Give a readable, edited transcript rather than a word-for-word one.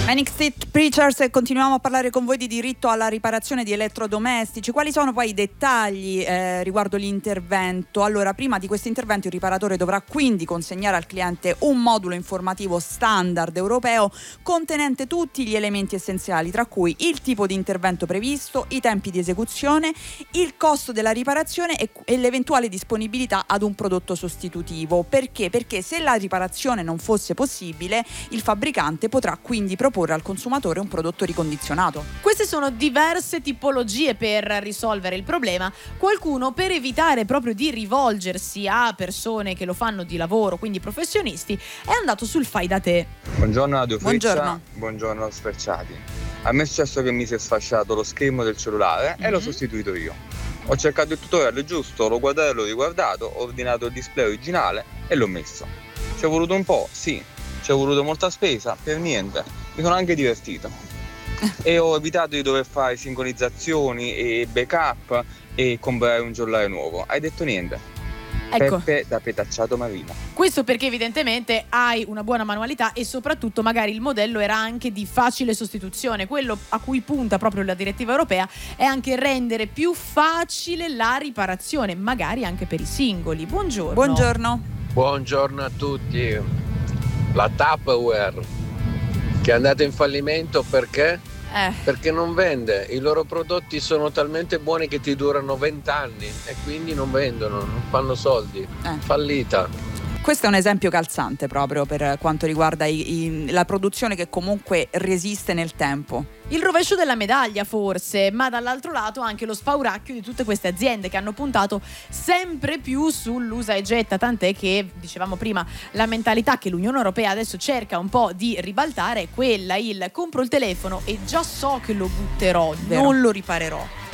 Manic Street Preachers, e continuiamo a parlare con voi di diritto alla riparazione di elettrodomestici. Quali sono poi i dettagli riguardo l'intervento? Allora, prima di questo intervento il riparatore dovrà quindi consegnare al cliente un modulo informativo standard europeo contenente tutti gli elementi essenziali, tra cui il tipo di intervento previsto, i tempi di esecuzione, il costo della riparazione e l'eventuale disponibilità ad un prodotto sostitutivo. Perché? Perché se la riparazione non fosse possibile, il fabbricante potrà quindi proporre al consumatore un prodotto ricondizionato. Queste sono diverse tipologie per risolvere il problema. Qualcuno, per evitare proprio di rivolgersi a persone che lo fanno di lavoro, quindi professionisti, è andato sul fai da te. Buongiorno Radio Freccia, Buongiorno. buongiorno Sferciati. A me è successo che mi si è sfasciato lo schermo del cellulare e l'ho sostituito io. Ho cercato il tutorial giusto, l'ho guardato e l'ho riguardato, ho ordinato il display originale e l'ho messo. Ci è voluto un po', sì, ci è voluto molta spesa, per niente. Mi sono anche divertito e ho evitato di dover fare sincronizzazioni e backup e comprare un cellulare nuovo. Hai detto niente. Ecco. Peppe da Petacciato Marina. Questo perché evidentemente hai una buona manualità e soprattutto magari il modello era anche di facile sostituzione. Quello a cui punta proprio la direttiva europea è anche rendere più facile la riparazione, magari anche per i singoli. Buongiorno. Buongiorno. Buongiorno a tutti. La Tupperware che è andata in fallimento perché? Perché non vende. I loro prodotti sono talmente buoni che ti durano 20 anni e quindi non vendono, non fanno soldi. Fallita. Questo è un esempio calzante proprio per quanto riguarda la produzione che comunque resiste nel tempo. Il rovescio della medaglia forse, ma dall'altro lato anche lo spauracchio di tutte queste aziende che hanno puntato sempre più sull'usa e getta, tant'è che, dicevamo prima, la mentalità che l'Unione Europea adesso cerca un po' di ribaltare è quella, il compro il telefono e già so che lo butterò, Vero. non lo riparerò.